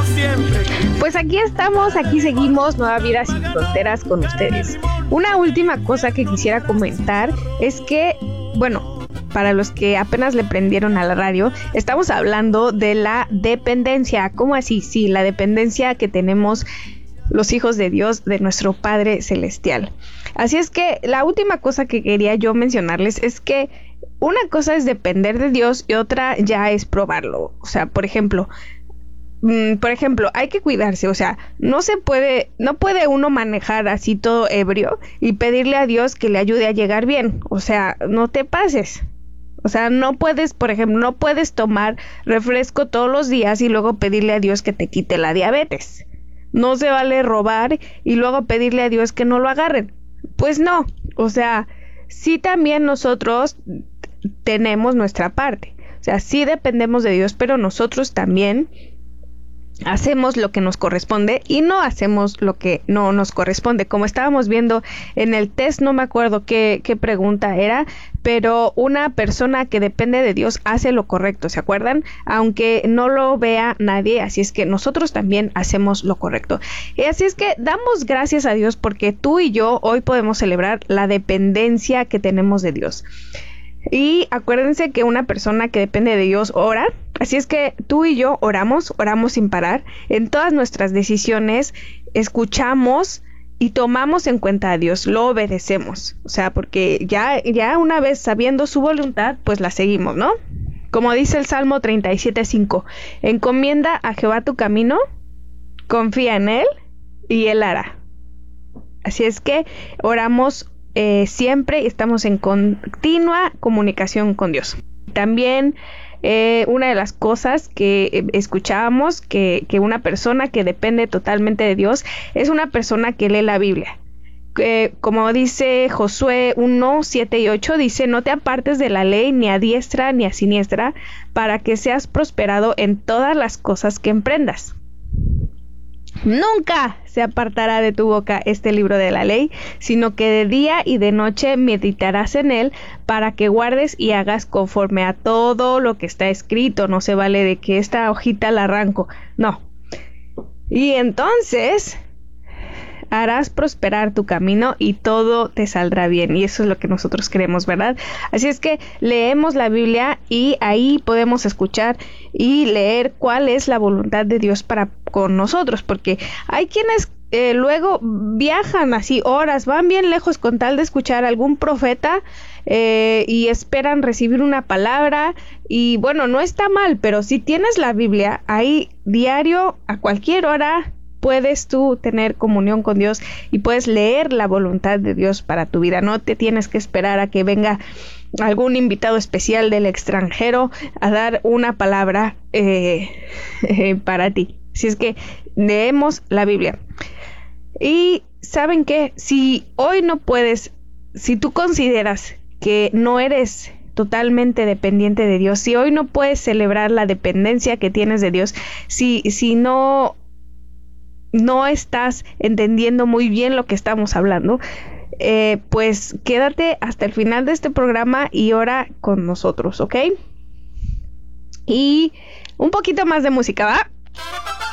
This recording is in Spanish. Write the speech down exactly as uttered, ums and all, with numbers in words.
siempre. Pues aquí estamos, aquí seguimos, Nueva Vida Sin Fronteras con ustedes. Una última cosa que quisiera comentar es que, bueno, para los que apenas le prendieron a la radio, estamos hablando de la dependencia. ¿Cómo así? Sí, la dependencia que tenemos los hijos de Dios, de nuestro Padre Celestial. Así es que la última cosa que quería yo mencionarles es que una cosa es depender de Dios y otra ya es probarlo. O sea, por ejemplo, mmm, por ejemplo, hay que cuidarse. O sea, no se puede, no puede uno manejar así todo ebrio y pedirle a Dios que le ayude a llegar bien. O sea, no te pases. O sea, no puedes, por ejemplo, no puedes tomar refresco todos los días y luego pedirle a Dios que te quite la diabetes. No se vale robar y luego pedirle a Dios que no lo agarren. Pues no, o sea, sí también nosotros tenemos nuestra parte. O sea, sí dependemos de Dios, pero nosotros también hacemos lo que nos corresponde y no hacemos lo que no nos corresponde. Como estábamos viendo en el test, no me acuerdo qué, qué pregunta era, pero una persona que depende de Dios hace lo correcto, ¿se acuerdan? Aunque no lo vea nadie, así es que nosotros también hacemos lo correcto. Y así es que damos gracias a Dios porque tú y yo hoy podemos celebrar la dependencia que tenemos de Dios. Y acuérdense que una persona que depende de Dios ora, así es que tú y yo oramos, oramos sin parar. En todas nuestras decisiones escuchamos y tomamos en cuenta a Dios, lo obedecemos. O sea, porque ya, ya una vez sabiendo su voluntad, pues la seguimos, ¿no? Como dice el Salmo treinta y siete cinco, encomienda a Jehová tu camino, confía en Él y Él hará. Así es que oramos Eh, siempre estamos en continua comunicación con Dios. También eh, una de las cosas que eh, escuchábamos, que, que una persona que depende totalmente de Dios es una persona que lee la Biblia. Eh, como dice Josué uno, siete y ocho, dice, no te apartes de la ley ni a diestra ni a siniestra, para que seas prosperado en todas las cosas que emprendas. Nunca se apartará de tu boca este libro de la ley, sino que de día y de noche meditarás en él, para que guardes y hagas conforme a todo lo que está escrito. No se vale de que esta hojita la arranco, no. Y entonces harás prosperar tu camino y todo te saldrá bien. Y eso es lo que nosotros queremos, ¿verdad? Así es que leemos la Biblia y ahí podemos escuchar y leer cuál es la voluntad de Dios para con nosotros, porque hay quienes eh, luego viajan así horas, van bien lejos con tal de escuchar a algún profeta eh, y esperan recibir una palabra. Y bueno, no está mal, pero si tienes la Biblia ahí diario, a cualquier hora, puedes tú tener comunión con Dios y puedes leer la voluntad de Dios para tu vida. No te tienes que esperar a que venga algún invitado especial del extranjero a dar una palabra eh, eh, para ti. Si es que leemos la Biblia. Y ¿saben qué? Si hoy no puedes, si tú consideras que no eres totalmente dependiente de Dios, si hoy no puedes celebrar la dependencia que tienes de Dios, si, si no... no estás entendiendo muy bien lo que estamos hablando, eh, pues quédate hasta el final de este programa y ora con nosotros, ¿ok? Y un poquito más de música, ¿va?